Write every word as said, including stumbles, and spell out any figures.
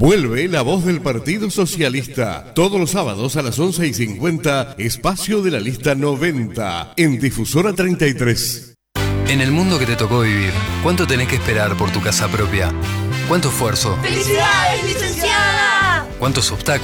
Vuelve La Voz del Partido Socialista. Todos los sábados a las once y cincuenta, espacio de la lista noventa, en Difusora treinta y tres. En el mundo que te tocó vivir, ¿cuánto tenés que esperar por tu casa propia? ¿Cuánto esfuerzo? ¡Felicidades, licenciada! ¿Cuántos obstáculos?